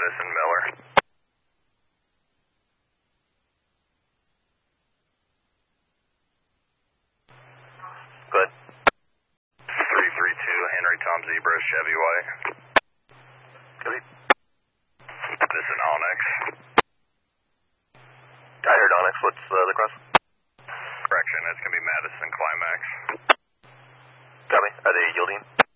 Madison Miller. Good. 332 Henry Tom Zebra, Chevy White. Copy. This is Onyx. I heard Onyx. What's the cross? Correction, it's going to be Madison Climax. Copy. Are they yielding?